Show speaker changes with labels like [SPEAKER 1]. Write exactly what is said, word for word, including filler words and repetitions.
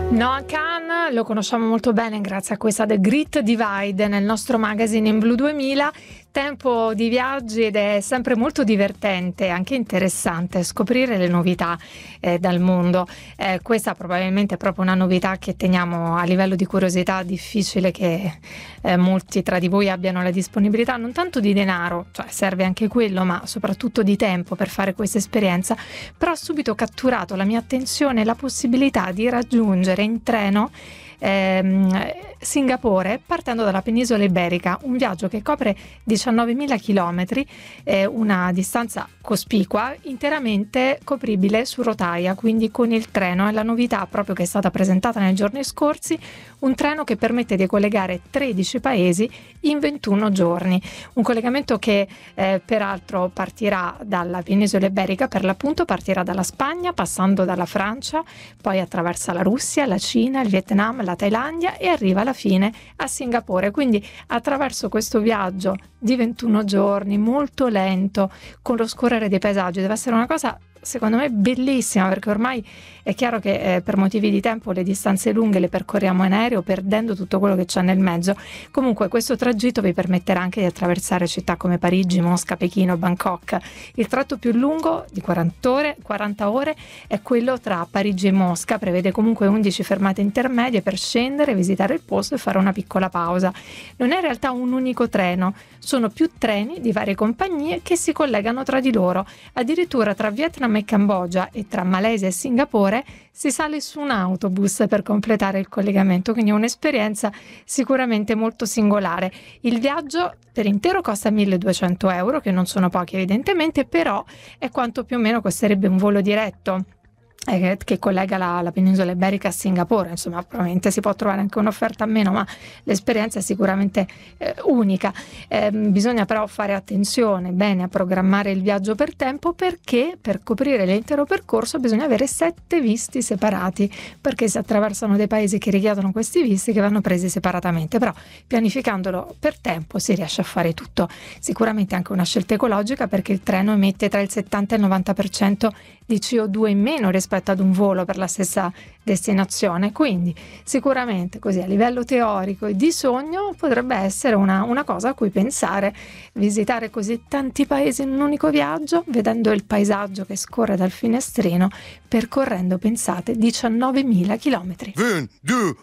[SPEAKER 1] Noah Kahan lo conosciamo molto bene grazie a questa The Great Divide nel nostro magazine In Blue duemila. Tempo di viaggi ed è sempre molto divertente, anche interessante scoprire le novità eh, dal mondo. Eh, questa probabilmente è proprio una novità che teniamo a livello di curiosità. Difficile che eh, molti tra di voi abbiano la disponibilità non tanto di denaro, cioè serve anche quello, ma soprattutto di tempo per fare questa esperienza. Però ha subito catturato la mia attenzione la possibilità di raggiungere in treno ehm, Singapore partendo dalla penisola iberica, un viaggio che copre diciannovemila chilometri, eh, una distanza cospicua, interamente copribile su rotaia, quindi con il treno. È la novità proprio che è stata presentata nei giorni scorsi, un treno che permette di collegare tredici paesi in ventuno giorni, un collegamento che eh, peraltro partirà dalla penisola iberica, per l'appunto partirà dalla Spagna, passando dalla Francia, poi attraversa la Russia, la Cina, il Vietnam, la Thailandia e arriva alla fine a Singapore. Quindi attraverso questo viaggio di ventuno giorni molto lento, con lo scorrere dei paesaggi, deve essere una cosa secondo me bellissima, perché ormai è chiaro che eh, per motivi di tempo le distanze lunghe le percorriamo in aereo, perdendo tutto quello che c'è nel mezzo. Comunque questo tragitto vi permetterà anche di attraversare città come Parigi, Mosca, Pechino, Bangkok. Il tratto più lungo di quaranta ore, quaranta ore è quello tra Parigi e Mosca, prevede comunque undici fermate intermedie per scendere, visitare il posto e fare una piccola pausa. Non è in realtà un unico treno, sono più treni di varie compagnie che si collegano tra di loro. Addirittura tra Vietnam e Cambogia e tra Malesia e Singapore si sale su un autobus per completare il collegamento, quindi è un'esperienza sicuramente molto singolare. Il viaggio per intero costa milleduecento euro, che non sono pochi evidentemente, però è quanto più o meno costerebbe un volo diretto eh, che collega la, la penisola iberica a Singapore. Insomma, probabilmente si può trovare anche un'offerta a meno, ma l'esperienza è sicuramente eh, unica. Eh, bisogna però fare attenzione bene a programmare il viaggio per tempo, perché per coprire l'intero percorso bisogna avere sette visti separati, perché si attraversano dei paesi che richiedono questi visti, che vanno presi separatamente. Però pianificandolo per tempo si riesce a fare tutto. Sicuramente anche una scelta ecologica, perché il treno emette tra il settanta e il novanta per cento di C O due in meno rispetto ad un volo per la stessa destinazione. Quindi sicuramente così a livello teorico e di sogno potrebbe essere una, una cosa a cui pensare, visitare così tanti paesi in un unico viaggio, vedendo il paesaggio che scorre dal finestrino, percorrendo, pensate, diciannovemila chilometri.